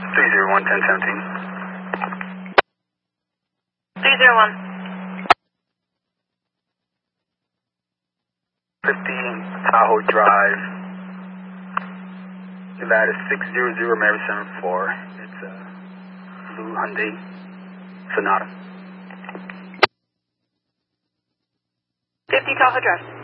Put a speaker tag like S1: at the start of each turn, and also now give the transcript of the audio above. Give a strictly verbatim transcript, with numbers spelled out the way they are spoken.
S1: three zero one, ten seventeen.
S2: three zero one.
S1: fifty Tahoe Drive. Nevada six zero zero Mary seven four. It's a blue Hyundai Sonata.
S2: fifty Tahoe Drive.